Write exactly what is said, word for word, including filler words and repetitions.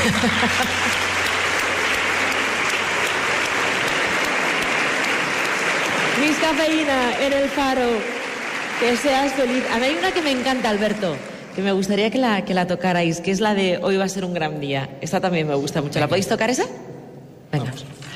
Miss Cafeína en El Faro. Que seas feliz. A mí hay una que me encanta, Alberto, que me gustaría que la, que la tocarais, que es la de Hoy va a ser un gran día. Esta también me gusta mucho. ¿La podéis tocar esa? Venga. Vamos.